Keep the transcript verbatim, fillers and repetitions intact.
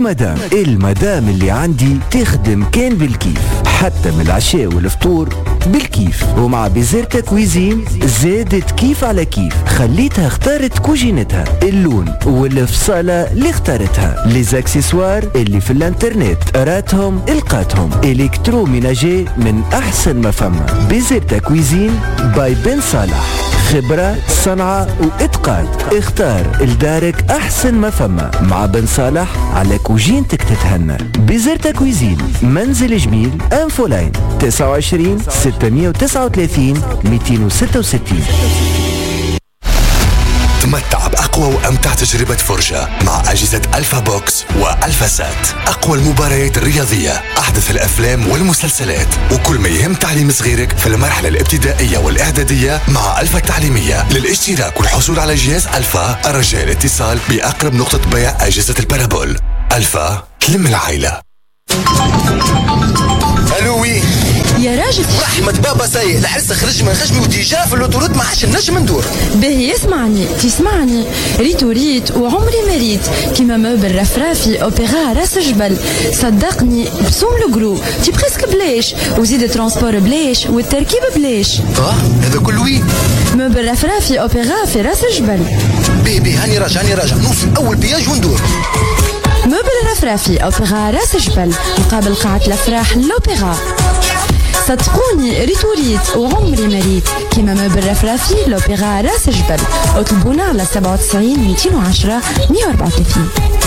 المدام المدام اللي عندي تخدم كان بالكيف، حتى من العشاء والفطور بالكيف. ومع بيزيرتا كويزين زادت كيف على كيف، خليتها اختارت كوجينتها، اللون والفصالة اللي اختارتها، ليزاكسيسوار اللي في الانترنت راتهم القاتهم، الكترو ميناجي من احسن ما فما. بيزيرتا كويزين باي بن صالح، خبرة صنعة واتقان. اختار لدارك احسن ما فما مع بن صالح على كوجينتك تتهنى. بيزيرتا كويزين، منزل جميل، انفولاين تسعة وعشرين ستمية وتسعة وثلاثين مئتين وستة وستين. تمتع بأقوى وأمتع تجربة فرجة مع أجهزة ألفا بوكس وألفا سات. أقوى المباريات الرياضية، أحدث الأفلام والمسلسلات، وكل ما يهم تعليم صغيرك في المرحلة الابتدائية والإعدادية مع ألفا التعليمية. للاشتراك والحصول على جهاز ألفا الرجاء الاتصال بأقرب نقطة بيع أجهزة البارابول. ألفا تلم العائلة. الوي يا راجل، رحمة بابا سايق الحرس خرج من خشمي وديجا في الاوتوريت ما عادش نجم ندور. باهي اسمعني تسمعني، ريت وريت وعمري ما ريت كيما موبل رفرافي اوبيرا راس جبل. صدقني بسوم الجرو تي بريسك بلاش، وزيد ترونسبور بلاش والتركيب بلاش. اه هذا كل وي موبل رفرافي اوبيرا في راس جبل. بيبي هاني راجع هاني راجع نوصل اول بياج وندور. موبل رفرافي اوبيرا راس جبل مقابل قاعة الافراح لوبيرا. صدقوني ريت وريت وعمري ما ريت كيما موبل رفرافي لوبيرا راس جبل. اطلبونا على سبعة وتسعين مئتين وعشرة مئة وأربعة وثلاثين.